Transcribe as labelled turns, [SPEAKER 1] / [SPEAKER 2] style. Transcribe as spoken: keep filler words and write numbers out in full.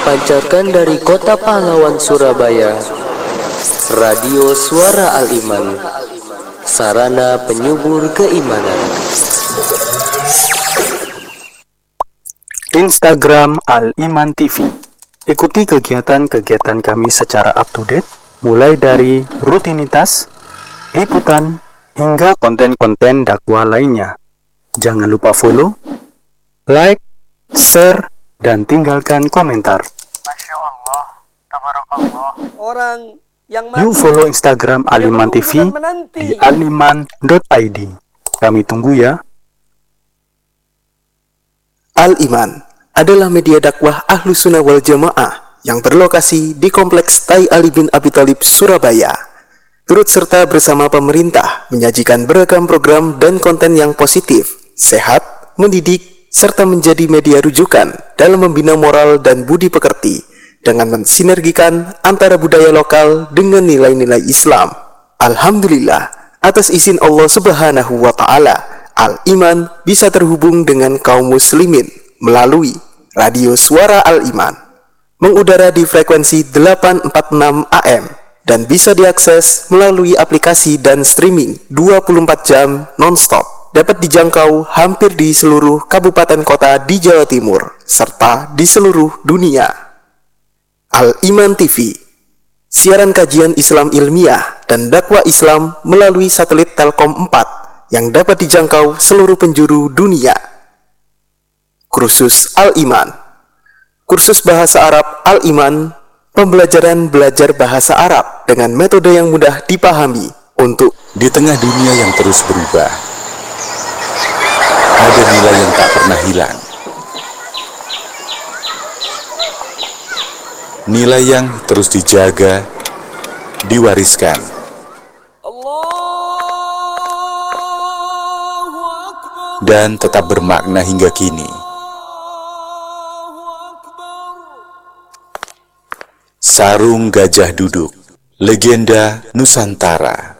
[SPEAKER 1] terpancarkan dari kota pahlawan Surabaya, Radio Suara Al-Iman, sarana penyubur keimanan.
[SPEAKER 2] Instagram Al-Iman T V. Ikuti kegiatan-kegiatan kami secara up to date, mulai dari rutinitas, liputan, hingga konten-konten dakwah lainnya. Jangan lupa follow, like, share, dan tinggalkan komentar.
[SPEAKER 3] Masya Allah, tabarakallah. Orang yang mati,
[SPEAKER 2] Yuk follow Instagram Al-Iman T V di aliman dot i d. Kami tunggu ya.
[SPEAKER 4] Al-Iman adalah media dakwah Ahlus Sunnah wal Jamaah yang berlokasi di Kompleks Tai Ali bin Abi Thalib, Surabaya. Turut serta bersama pemerintah menyajikan beragam program dan konten yang positif, sehat, mendidik, serta menjadi media rujukan dalam membina moral dan budi pekerti dengan mensinergikan antara budaya lokal dengan nilai-nilai Islam. Alhamdulillah, atas izin Allah Subhanahu wa Ta'ala, Al-Iman bisa terhubung dengan kaum muslimin melalui Radio Suara Al-Iman, mengudara di frekuensi delapan empat enam A M dan bisa diakses melalui aplikasi dan streaming dua puluh empat jam non-stop. Dapat dijangkau hampir di seluruh kabupaten kota di Jawa Timur, serta di seluruh dunia. Al-Iman T V, siaran kajian Islam ilmiah dan dakwah Islam melalui satelit Telkom empat yang dapat dijangkau seluruh penjuru dunia. Kursus Al-Iman, kursus bahasa Arab Al-Iman, pembelajaran belajar bahasa Arab dengan metode yang mudah dipahami untuk
[SPEAKER 5] di tengah dunia yang terus berubah. Ada nilai yang tak pernah hilang. Nilai yang terus dijaga, diwariskan. Dan tetap bermakna hingga kini. Sarung Gajah Duduk, legenda Nusantara.